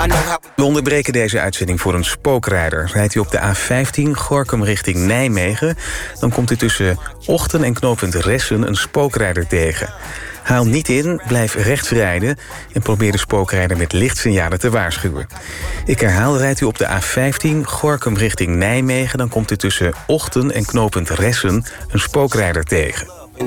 We onderbreken deze uitzending voor een spookrijder. Rijdt u op de A15 Gorinchem richting Nijmegen, dan komt u tussen Ochten en knooppunt Ressen een spookrijder tegen. Haal niet in, blijf rechts rijden en probeer de spookrijder met lichtsignalen te waarschuwen. Ik herhaal, rijdt u op de A15 Gorinchem richting Nijmegen, dan komt u tussen Ochten en knooppunt Ressen een spookrijder tegen.